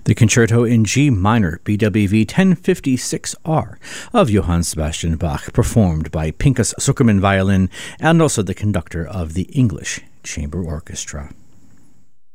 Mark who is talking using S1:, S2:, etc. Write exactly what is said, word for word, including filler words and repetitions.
S1: The Concerto in G minor, B W V ten fifty-six R, of Johann Sebastian Bach, performed by Pinkas Zukerman violin and also the conductor of the English Chamber Orchestra.